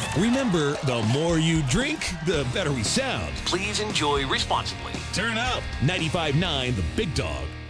Remember, the more you drink, the better we sound. Please enjoy responsibly. Turn up 95.9 The Big Dog.